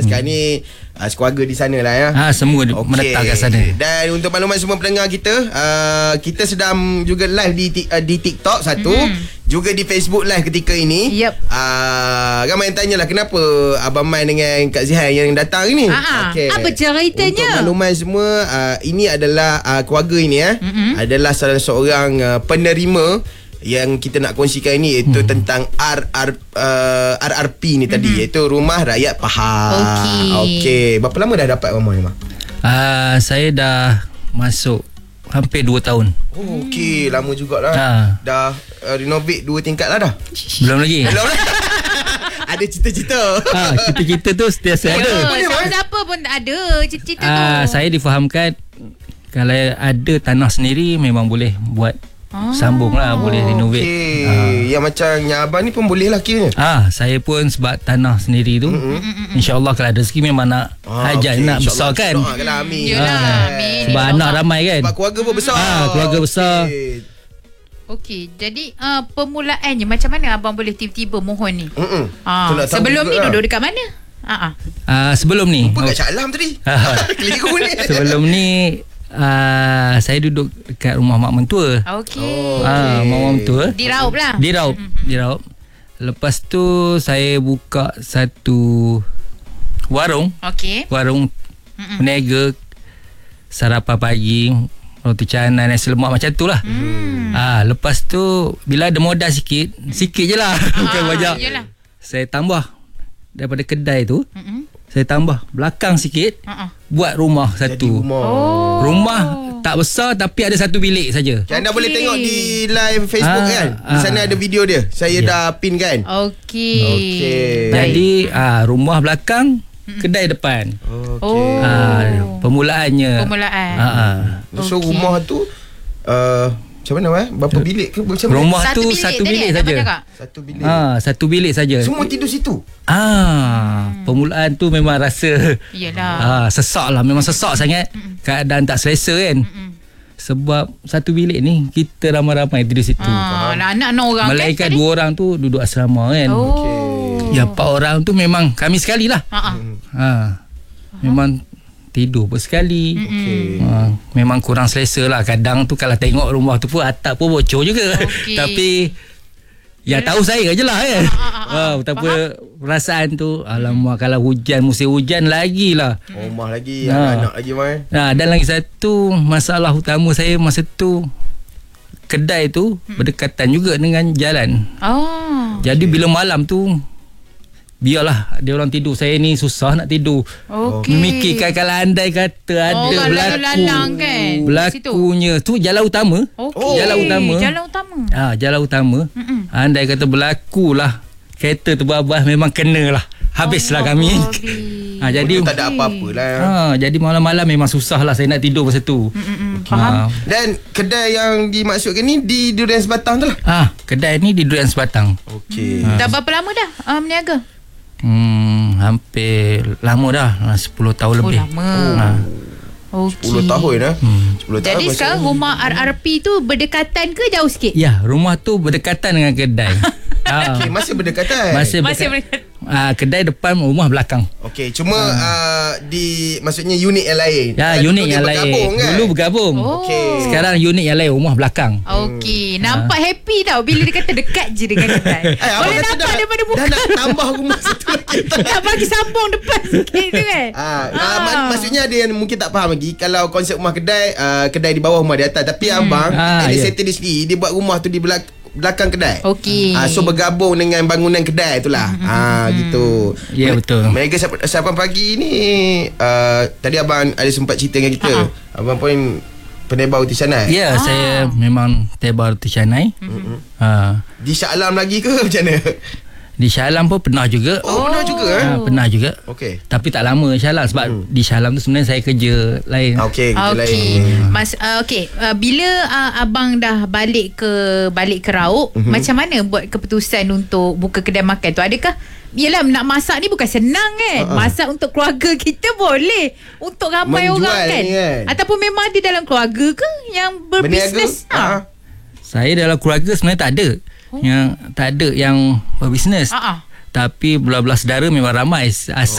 Sekarang ni sekeluarga di sana lah ya. Semua menetap kat sana. Dan untuk maklumat semua pendengar kita, kita sedang juga live di TikTok satu, juga di Facebook live ketika ini. Ramai yang tanyalah kenapa Abang Mai dengan Kak Zihan yang datang ini. Apa ceritanya? Untuk maklumat semua, ini adalah keluarga ini adalah salah seorang penerima yang kita nak kongsikan ini, iaitu tentang RRP ni tadi, iaitu Rumah Rakyat Pahang. Okey. Berapa lama dah dapat rumah ni, Mak? Saya dah masuk hampir 2 tahun. Okey, lama jugalah. Dah renovate 2 tingkat lah dah. Belum lagi. Ada cita-cita. Cita-cita tu setiap saya ada. Siapa pun ada cita-cita tu. Saya difahamkan kalau ada tanah sendiri memang boleh buat sambung lah, boleh renovate. Yang macam yang abang ni pun boleh lah kiranya. Saya pun sebab tanah sendiri tu, InsyaAllah kalau ada rezeki memang nak hajat, nak besarkan. Amin. Sebab anak ramai kan. Sebab keluarga pun besar. Keluarga besar. Okey, jadi permulaannya macam mana abang boleh tiba-tiba mohon ni? Sebelum ni duduk dekat mana? Sebelum ni Lupa kat Shah Alam tadi. Keliru ni. Sebelum ni saya duduk dekat rumah mak mentua. Mak mentua di Raup lah. Di Raup. Lepas tu saya buka satu warung. Warung peniaga, sarapan pagi, roti canai, nasi lemak, macam tu lah. Lepas tu bila ada modal sikit je lah, bukan banyak. Saya tambah daripada kedai tu, saya tambah belakang sikit, buat rumah satu. Rumah tak besar tapi ada satu bilik saja. Anda boleh tengok di live Facebook kan. Di sana ada video dia. Saya dah pin kan. Jadi rumah belakang, kedai depan. Permulaannya. So rumah tu macam mana berapa bilik ke macam rumah tu satu bilik saja. Satu bilik saja. Semua tidur situ. Permulaan tu memang rasa sesak lah, memang sesak sangat. Keadaan tak selesa kan. Sebab satu bilik ni kita ramai-ramai tidur situ. Anak-anak orang Melainkan kan, 2 orang tu duduk asrama kan. Yang 4 orang tu memang kami sekali lah. Memang tidur pun sekali. Memang kurang selesa lah. Kadang tu kalau tengok rumah tu pun atap pun bocor juga. Tapi yang tahu saya je lah kan. Betapa perasaan tu. Alamak, kalau hujan, musim hujan lagi lah. Rumah lagi, anak-anak lagi Mai. Dan lagi satu masalah utama saya masa tu, kedai tu berdekatan juga dengan jalan. Jadi bila malam tu, biarlah dia orang tidur, saya ni susah nak tidur. Memikirkan kalau andai kata ada berlakunya tu jalan utama. Jalan utama. Andai kata berlakulah kereta tu babas, memang kenalah, habislah kami. Jadi tak ada apa-apa lah. Jadi malam-malam memang susah lah saya nak tidur masa tu. Faham. Dan kedai yang dimaksudkan ni di Durian Sebatang tu lah. Kedai ni di Durian Sebatang. Dah berapa lama dah meniaga? Hampir lama dah, 10 tahun lebih. Lama. 10 tahun 10 tahun. Jadi sekarang rumah RRP tu berdekatan ke jauh sikit? Ya, rumah tu berdekatan dengan kedai. Masih berdekatan. Masih berdekatan. Kedai depan, rumah belakang. Cuma maksudnya unit yang lain. Unit yang lain. Kan? Dulu bergabung. Sekarang unit yang lain, rumah belakang. Nampak happy tau bila dia kata dekat je dengan kedai. Boleh nampak daripada muka. Dah nak tambah rumah satu lagi. Nak bagi sambung depan sikit tu kan. Maksudnya ada yang mungkin tak faham lagi. Kalau konsep rumah kedai, kedai di bawah, rumah di atas. Tapi abang dia settle di sini, dia buat rumah tu di belakang kedai. So bergabung dengan bangunan kedai tu lah. Gitu. Ya, betul. Mega Sarapan Pagi ni tadi abang ada sempat cerita dengan kita. Abang pun penebar roti canai. Ya, saya memang tebar roti canai. Di Shah Alam lagi ke macam mana? Di Shah Alam pun pernah juga. Pernah juga pernah juga. Tapi tak lama Shah Alam, sebab di Shah Alam tu sebenarnya saya kerja lain. Kerja lain. Bila abang dah balik ke Raup, macam mana buat keputusan untuk buka kedai makan tu? Adakah yelah, nak masak ni bukan senang kan. Masak untuk keluarga kita boleh, untuk ramai orang kan? Ataupun memang ada dalam keluarga ke yang berbisnes? Saya dalam keluarga sebenarnya tak ada. Yang tak ada yang berbisnes. Tapi belah-belah saudara memang ramai. Asal